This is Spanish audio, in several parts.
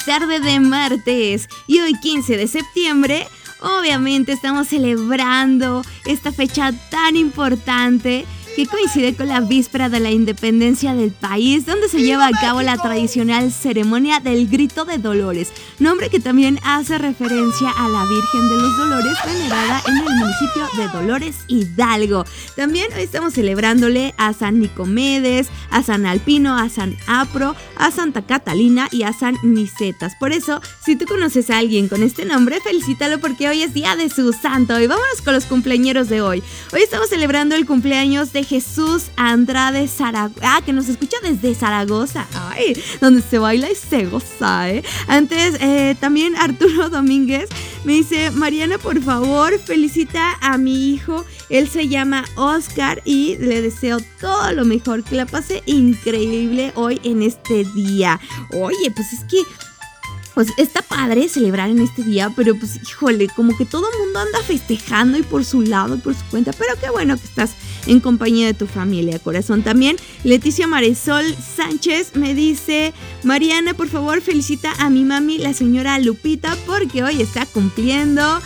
tarde de martes. Y hoy 15 de septiembre, obviamente estamos celebrando esta fecha tan importante que coincide con la víspera de la independencia del país, donde se lleva a cabo la tradicional ceremonia del Grito de Dolores, nombre que también hace referencia a la Virgen de los Dolores, venerada en el municipio de Dolores, Hidalgo. También hoy estamos celebrándole a San Nicomedes, a San Alpino, a San Apro, a Santa Catalina y a San Nicetas. Por eso, si tú conoces a alguien con este nombre, felicítalo porque hoy es día de su santo. Y vámonos con los cumpleañeros de hoy. Hoy estamos celebrando el cumpleaños de Jesús Andrade Zaragoza, que nos escucha desde Zaragoza, ay, donde se baila y se goza, ¿eh? Antes, también Arturo Domínguez me dice: Mariana, por favor, felicita a mi hijo, él se llama Oscar y le deseo todo lo mejor, que la pase increíble hoy en este día. Oye, pues es que pues está padre celebrar en este día, pero pues híjole, como que todo el mundo anda festejando y por su lado y por su cuenta, pero qué bueno que estás en compañía de tu familia, corazón. También Leticia Marisol Sánchez me dice: Mariana, por favor, felicita a mi mami, la señora Lupita, porque hoy está cumpliendo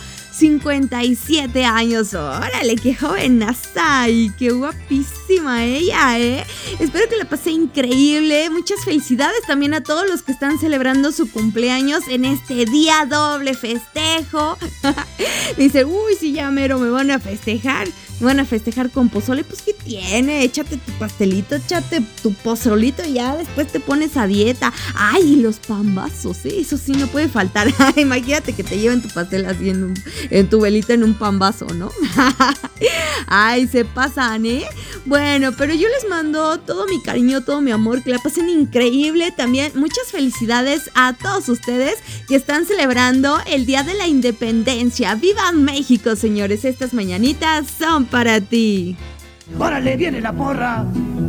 57 años. Órale, qué jovenaza y qué guapísima ella, ¿eh? Espero que la pase increíble. Muchas felicidades también a todos los que están celebrando su cumpleaños en este día, doble festejo. Dice: uy, sí, ya mero me van a festejar. Me van a festejar con pozole. Pues, ¿qué tiene? Échate tu pastelito, échate tu pozolito y ya después te pones a dieta. Ay, y los pambazos, ¿eh? Eso sí no puede faltar. Imagínate que te lleven tu pastel así en tu velita en un pambazo, ¿no? Ay, se pasan, ¿eh? Bueno, pero yo les mando todo mi cariño, todo mi amor, que la pasen increíble. También muchas felicidades a todos ustedes que están celebrando el Día de la Independencia. ¡Viva México, señores! Estas mañanitas son para ti. ¡Órale, viene la porra!